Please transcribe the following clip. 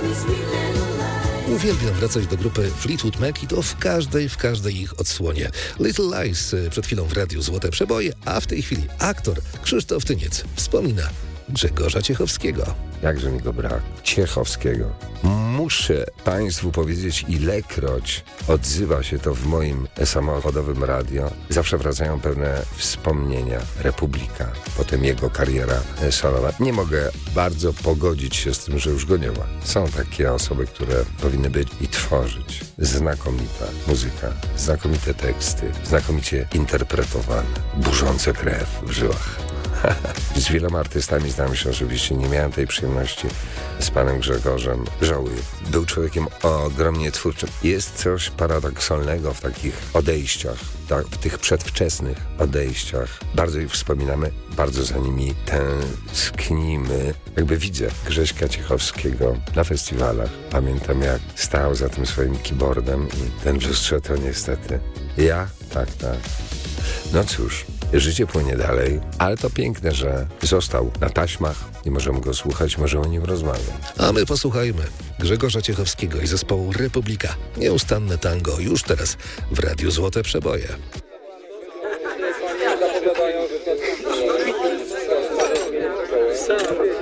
Uwielbiam wracać do grupy Fleetwood Mac i to w każdej ich odsłonie. Little Lies przed chwilą w radiu Złote Przeboje, a w tej chwili aktor Krzysztof Tyniec wspomina Grzegorza Ciechowskiego. Jakże mi go brak. Ciechowskiego. Muszę Państwu powiedzieć, ilekroć odzywa się to w moim samochodowym radio. Zawsze wracają pewne wspomnienia. Republika, potem jego kariera solowa. Nie mogę bardzo pogodzić się z tym, że już go nie ma. Są takie osoby, które powinny być i tworzyć. Znakomita muzyka, znakomite teksty, znakomicie interpretowane, burzące krew w żyłach. Z wieloma artystami znam się oczywiście, nie miałem tej przyjemności z panem Grzegorzem. Żałuję. Był człowiekiem ogromnie twórczym. Jest coś paradoksalnego w takich odejściach, w tych przedwczesnych odejściach. Bardzo ich wspominamy, bardzo za nimi tęsknimy. Jakby widzę Grześka Ciechowskiego na festiwalach. Pamiętam, jak stał za tym swoim keyboardem i ten w lustrze to niestety ja, tak. No cóż, życie płynie dalej, ale to piękne, że został na taśmach i możemy go słuchać, możemy o nim rozmawiać. A my posłuchajmy Grzegorza Ciechowskiego i zespołu Republika. Nieustanne tango już teraz w radiu Złote Przeboje. Zapowiadają, że to